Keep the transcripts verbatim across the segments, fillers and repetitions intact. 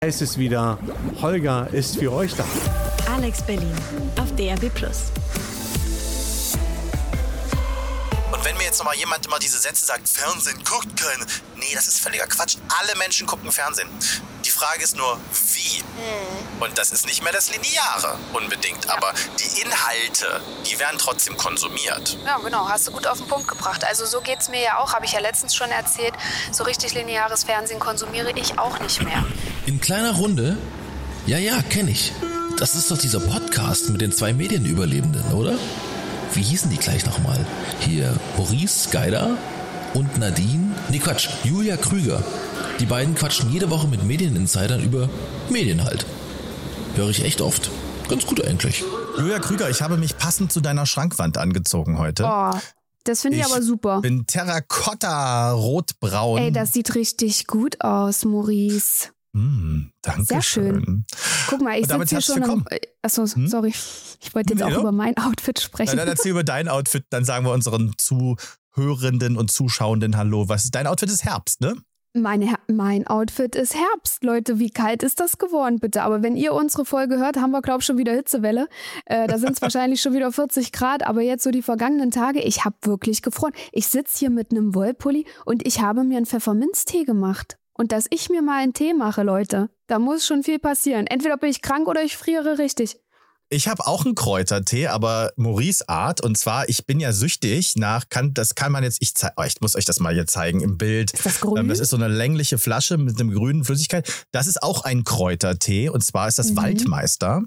Es ist wieder, Holger ist für euch da. Alex Berlin auf D R B plus. Und wenn mir jetzt nochmal jemand immer diese Sätze sagt, Fernsehen guckt keiner. Nee, das ist völliger Quatsch. Alle Menschen gucken Fernsehen. Die Frage ist nur, wie? Mhm. Und das ist nicht mehr das Lineare unbedingt. Ja. Aber die Inhalte, die werden trotzdem konsumiert. Ja, genau. Hast du gut auf den Punkt gebracht. Also so geht's mir ja auch, habe ich ja letztens schon erzählt. So richtig lineares Fernsehen konsumiere ich auch nicht mehr. In kleiner Runde? Ja, ja, kenne ich. Das ist doch dieser Podcast mit den zwei Medienüberlebenden, oder? Wie hießen die gleich nochmal? Hier Maurice Geider und Nadine, nee Quatsch, Julia Krüger. Die beiden quatschen jede Woche mit Medieninsidern über Medien halt. Höre ich echt oft. Ganz gut eigentlich. Julia Krüger, ich habe mich passend zu deiner Schrankwand angezogen heute. Oh, das finde ich, ich aber super. Ich bin Terrakotta rotbraun. Ey, das sieht richtig gut aus, Maurice. Mm, danke Sehr schön. schön. Guck mal, ich sitze hier schon am... Achso, hm? sorry. Ich wollte jetzt nee, auch ja. über mein Outfit sprechen. Na, dann erzähl über dein Outfit, dann sagen wir unseren Zuhörenden und Zuschauenden Hallo. Was ist dein Outfit? Ist Herbst, ne? Meine, mein Outfit ist Herbst, Leute. Wie kalt ist das geworden, bitte? Aber wenn ihr unsere Folge hört, haben wir, glaube ich, schon wieder Hitzewelle. Äh, da sind es wahrscheinlich schon wieder vierzig Grad. Aber jetzt so die vergangenen Tage, ich habe wirklich gefroren. Ich sitze hier mit einem Wollpulli und ich habe mir einen Pfefferminztee gemacht. Und dass ich mir mal einen Tee mache, Leute, da muss schon viel passieren. Entweder bin ich krank oder ich friere richtig. Ich habe auch einen Kräutertee, aber Maurice Art. Und zwar, ich bin ja süchtig nach, kann, das kann man jetzt, ich, zei- oh, ich muss euch das mal hier zeigen im Bild. Ist das grün? Ähm, das ist so eine längliche Flasche mit einem grünen Flüssigkeit. Das ist auch ein Kräutertee und zwar ist das mhm. Waldmeister.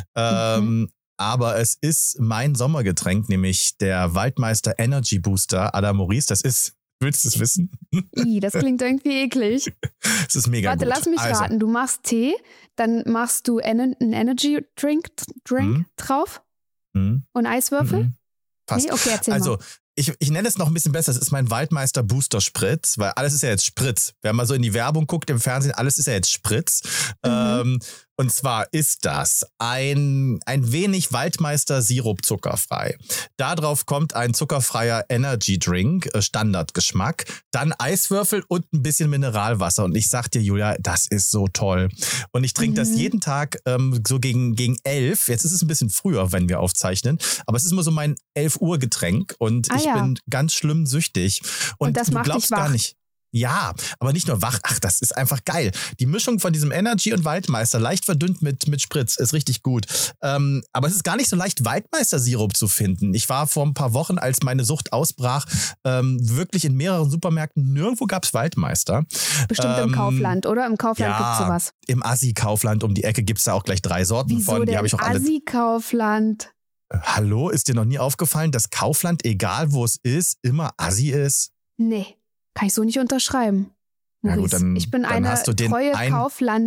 Ähm, mhm. Aber es ist mein Sommergetränk, nämlich der Waldmeister Energy Booster à la Maurice. Das ist... Willst du es wissen? I, das klingt irgendwie eklig. Das ist mega Warte, gut. lass mich also. raten. Du machst Tee, dann machst du einen Energy Drink, Drink mhm. drauf mhm. und Eiswürfel? Mhm. Fast. Nee? Okay, erzähl also, mal. Ich, ich nenne es noch ein bisschen besser. Das ist mein Waldmeister Booster Spritz, weil alles ist ja jetzt Spritz. Wenn man so in die Werbung guckt im Fernsehen, alles ist ja jetzt Spritz. Mhm. Ähm, und zwar ist das ein, ein wenig Waldmeister Sirup zuckerfrei. Darauf kommt ein zuckerfreier Energy Drink, äh, Standardgeschmack. Dann Eiswürfel und ein bisschen Mineralwasser. Und ich sag dir, Julia, das ist so toll. Und ich trinke mhm. das jeden Tag ähm, so gegen, gegen elf. Jetzt ist es ein bisschen früher, wenn wir aufzeichnen. Aber es ist immer so mein elf Uhr Getränk. Und ah, ich ja. bin ganz schlimm süchtig. Und, und das du macht glaubst dich wach. gar nicht. Ja, aber nicht nur wach. Ach, das ist einfach geil. Die Mischung von diesem Energy und Waldmeister, leicht verdünnt mit, mit Spritz, ist richtig gut. Ähm, aber es ist gar nicht so leicht, Waldmeister-Sirup zu finden. Ich war vor ein paar Wochen, als meine Sucht ausbrach, ähm, wirklich in mehreren Supermärkten. Nirgendwo gab es Waldmeister. Bestimmt ähm, im Kaufland, oder? Im Kaufland ja, gibt es sowas. Im Assi-Kaufland um die Ecke gibt es da auch gleich drei Sorten Wieso von. Die denn habe ich auch alle. Assi-Kaufland? Hallo, ist dir noch nie aufgefallen, dass Kaufland, egal wo es ist, immer Assi ist? Nee, kann ich so nicht unterschreiben. Na gut, dann, ich bin dann eine hast du den treue ein,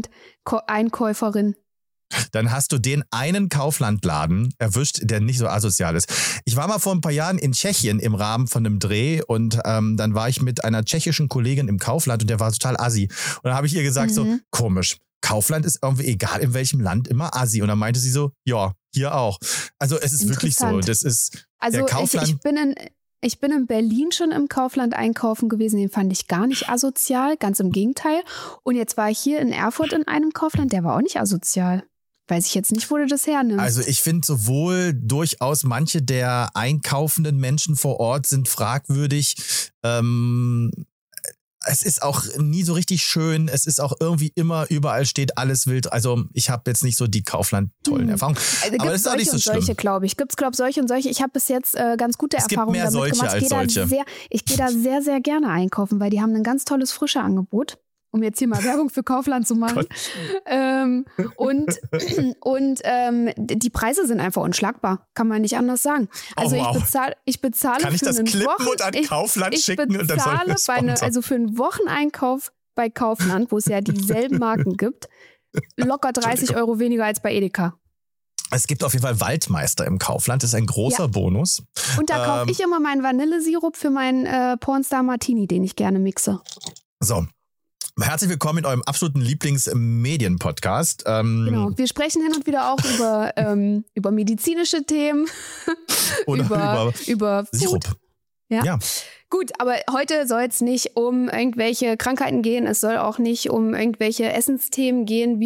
Kaufland-Einkäuferin. Dann hast du den einen Kauflandladen erwischt, der nicht so asozial ist. Ich war mal vor ein paar Jahren in Tschechien im Rahmen von einem Dreh und ähm, dann war ich mit einer tschechischen Kollegin im Kaufland und der war total assi. Und dann habe ich ihr gesagt, mhm. so komisch, Kaufland ist irgendwie egal in welchem Land immer assi. Und dann meinte sie so, ja, hier auch. Also es ist wirklich so. Das ist also der Kaufland. Ich, ich bin in Ich bin in Berlin schon im Kaufland einkaufen gewesen, den fand ich gar nicht asozial, ganz im Gegenteil. Und jetzt war ich hier in Erfurt in einem Kaufland, der war auch nicht asozial. Weiß ich jetzt nicht, wo du das hernimmst. Also ich finde sowohl durchaus manche der einkaufenden Menschen vor Ort sind fragwürdig. Ähm, es ist auch nie so richtig schön. Es ist auch irgendwie immer, überall steht alles wild. Also ich habe jetzt nicht so die Kaufland-tollen hm. Erfahrungen. Also aber das ist auch nicht so schlimm. Solche, glaube ich. Gibt es, glaube ich, solche und solche. Ich habe bis jetzt äh, ganz gute es Erfahrungen gibt mehr damit solche gemacht. Ich als gehe solche. Sehr, ich gehe da sehr, sehr gerne einkaufen, weil die haben ein ganz tolles frische Angebot. Um jetzt hier mal Werbung für Kaufland zu machen. ähm, und und ähm, die Preise sind einfach unschlagbar. Kann man nicht anders sagen. Also oh, wow. ich, bezahl, ich bezahle Kann ich für das einen klippen Wochen, und an ich, Kaufland ich schicken? Ich bezahle bei eine, also für einen Wocheneinkauf bei Kaufland, wo es ja dieselben Marken gibt, locker dreißig Euro weniger als bei Edeka. Es gibt auf jeden Fall Waldmeister im Kaufland. Das ist ein großer ja. Bonus. Und da kaufe ähm, ich immer meinen Vanillesirup für meinen äh, Pornstar Martini, den ich gerne mixe. So. Herzlich willkommen in eurem absoluten Lieblingsmedien-Podcast. Ähm, genau, wir sprechen hin und wieder auch über, ähm, über medizinische Themen. Oder über, über, über Sirup. Ja. ja. Gut, aber heute soll es nicht um irgendwelche Krankheiten gehen. Es soll auch nicht um irgendwelche Essensthemen gehen. Wir